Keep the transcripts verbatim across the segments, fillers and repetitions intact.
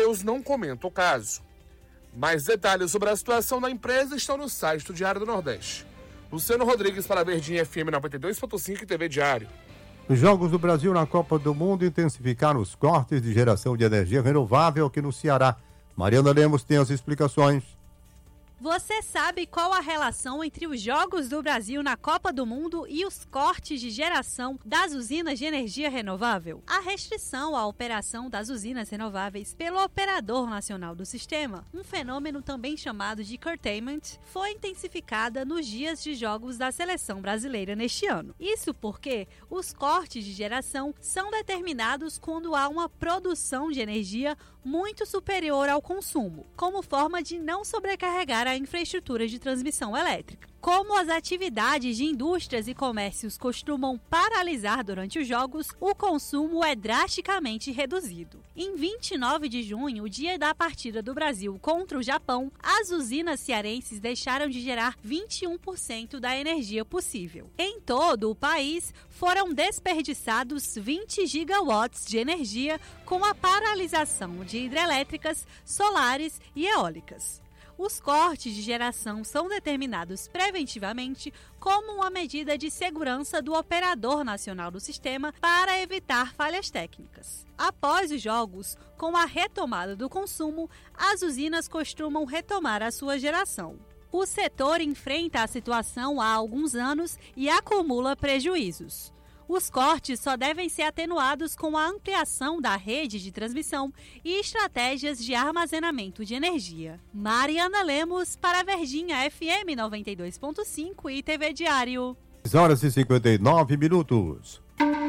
News não comenta o caso. Mais detalhes sobre a situação da empresa estão no site do Diário do Nordeste. Luciano Rodrigues para a Verdinha F M noventa e dois ponto cinco e T V Diário. Os Jogos do Brasil na Copa do Mundo intensificaram os cortes de geração de energia renovável aqui no Ceará. Mariana Lemos tem as explicações. Você sabe qual a relação entre os Jogos do Brasil na Copa do Mundo e os cortes de geração das usinas de energia renovável? A restrição à operação das usinas renováveis pelo Operador Nacional do Sistema, um fenômeno também chamado de curtailment, foi intensificada nos dias de jogos da seleção brasileira neste ano. Isso porque os cortes de geração são determinados quando há uma produção de energia muito superior ao consumo, como forma de não sobrecarregar a infraestrutura de transmissão elétrica. Como as atividades de indústrias e comércios costumam paralisar durante os jogos, o consumo é drasticamente reduzido. Em vinte e nove de junho, o dia da partida do Brasil contra o Japão, as usinas cearenses deixaram de gerar vinte e um por cento da energia possível. Em todo o país, foram desperdiçados vinte gigawatts de energia com a paralisação de hidrelétricas, solares e eólicas. Os cortes de geração são determinados preventivamente como uma medida de segurança do Operador Nacional do Sistema para evitar falhas técnicas. Após os jogos, com a retomada do consumo, as usinas costumam retomar a sua geração. O setor enfrenta a situação há alguns anos e acumula prejuízos. Os cortes só devem ser atenuados com a ampliação da rede de transmissão e estratégias de armazenamento de energia. Mariana Lemos para a Verdinha F M noventa e dois ponto cinco e T V Diário. dez horas e cinquenta e nove minutos.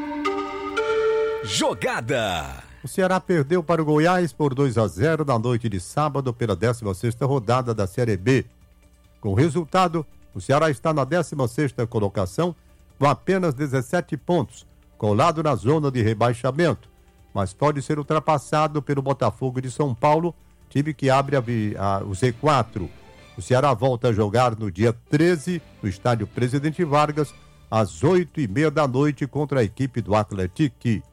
Jogada. O Ceará perdeu para o Goiás por dois a zero na noite de sábado pela décima sexta rodada da Série B. Com o resultado, o Ceará está na décima sexta colocação com apenas dezessete pontos, colado na zona de rebaixamento, mas pode ser ultrapassado pelo Botafogo de São Paulo, time que abre a, a, o Z quatro. O Ceará volta a jogar no dia treze, no estádio Presidente Vargas, às oito e meia da noite contra a equipe do Atlético.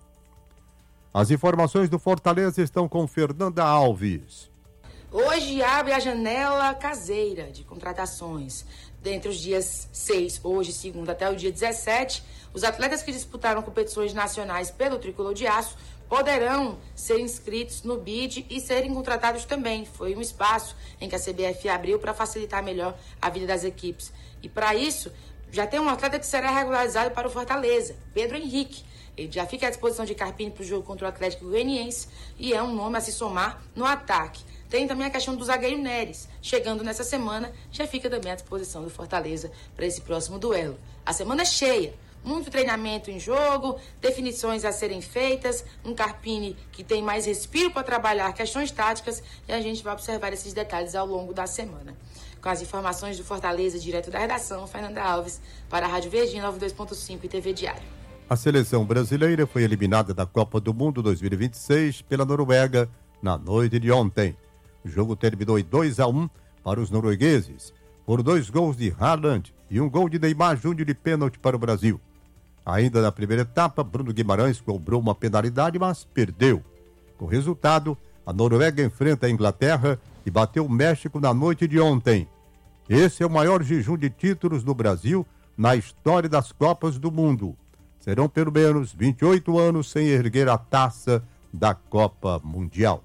As informações do Fortaleza estão com Fernanda Alves. Hoje abre a janela caseira de contratações. Dentre os dias seis, hoje, segunda, até o dia dezessete, os atletas que disputaram competições nacionais pelo Tricolor de Aço poderão ser inscritos no B I D e serem contratados também. Foi um espaço em que a C B F abriu para facilitar melhor a vida das equipes. E para isso, já tem um atleta que será regularizado para o Fortaleza, Pedro Henrique. Ele já fica à disposição de Carpini para o jogo contra o Atlético Goianiense e é um nome a se somar no ataque. Tem também a questão do zagueiro Neres. Chegando nessa semana, já fica também à disposição do Fortaleza para esse próximo duelo. A semana é cheia, muito treinamento em jogo, definições a serem feitas, um Carpini que tem mais respiro para trabalhar questões táticas e a gente vai observar esses detalhes ao longo da semana. Com as informações do Fortaleza, direto da redação, Fernanda Alves, para a Rádio Verdinha noventa e dois ponto cinco e T V Diário. A seleção brasileira foi eliminada da Copa do Mundo dois mil e vinte e seis pela Noruega na noite de ontem. O jogo terminou em dois a um para os noruegueses, por dois gols de Haaland e um gol de Neymar Júnior de pênalti para o Brasil. Ainda na primeira etapa, Bruno Guimarães cobrou uma penalidade, mas perdeu. Com o resultado, a Noruega enfrenta a Inglaterra e bateu o México na noite de ontem. Esse é o maior jejum de títulos do Brasil na história das Copas do Mundo. Serão pelo menos vinte e oito anos sem erguer a taça da Copa Mundial.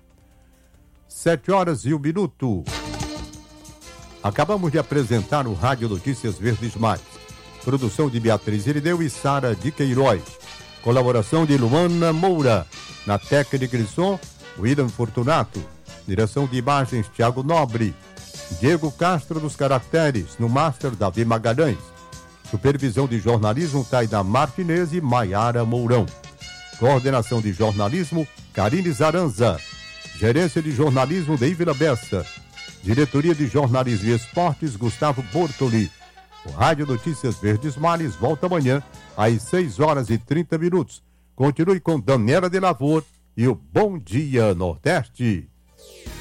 Sete horas e um minuto. Acabamos de apresentar o Rádio Notícias Verdes Mares. Produção de Beatriz Irineu e Sara de Queiroz. Colaboração de Luana Moura. Na técnica de som, William Fortunato. Direção de imagens, Thiago Nobre. Diego Castro dos Caracteres. No Master, Davi Magalhães. Supervisão de jornalismo, Taina Martinez e Maiara Mourão. Coordenação de jornalismo, Karine Zaranza. Gerência de jornalismo, Deivila Bessa. Diretoria de jornalismo e esportes, Gustavo Bortoli. O Rádio Notícias Verdes Mares volta amanhã às seis horas e trinta minutos. Continue com Daniela de Lavor e o Bom Dia Nordeste.